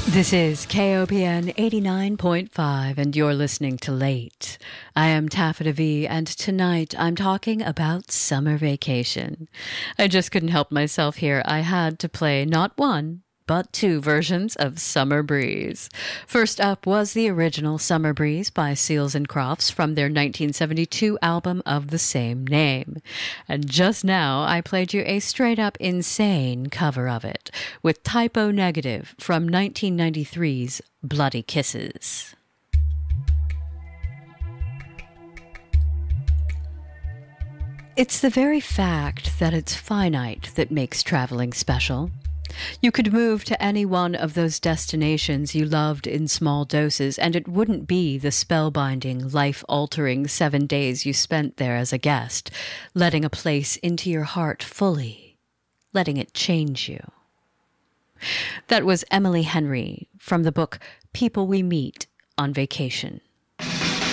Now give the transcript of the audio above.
This is KOPN 89.5, and you're listening to Late. I am Taffeta V, and tonight I'm talking about summer vacation. I just couldn't help myself here. I had to play not one, but two versions of Summer Breeze. First up was the original Summer Breeze by Seals and Crofts from their 1972 album of the same name. And just now I played you a straight-up insane cover of it, with Typo Negative from 1993's Bloody Kisses. It's the very fact that it's finite that makes traveling special. You could move to any one of those destinations you loved in small doses, and it wouldn't be the spellbinding, life-altering 7 days you spent there as a guest, letting a place into your heart fully, letting it change you. That was Emily Henry from the book People We Meet on Vacation.